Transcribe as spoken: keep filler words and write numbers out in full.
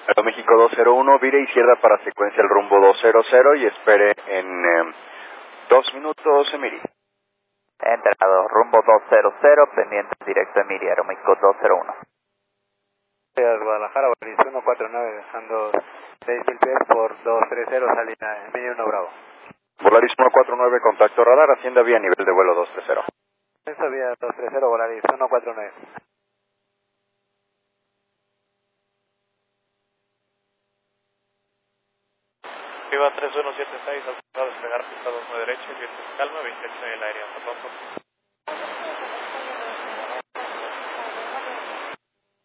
Aeroméxico dos cero uno, vire izquierda para secuencia el rumbo dos cero cero y espere en eh, dos minutos, Emiri. Entrado, rumbo dos cero cero, pendiente directo Emiri, Aeroméxico dos cero uno. Guadalajara, Volaris uno cuatro nueve, dejando seis mil pies por dos tres cero, salida Emiri uno Bravo. Volaris uno cuatro nueve, contacto radar, ascienda vía nivel de vuelo dos tres cero. Ascenso vía dos tres cero, Volaris uno cuatro nueve. Viva tres uno siete seis, al despegar pista dos nueve derecha, viento en calma, veintiocho en el aire, hasta pronto.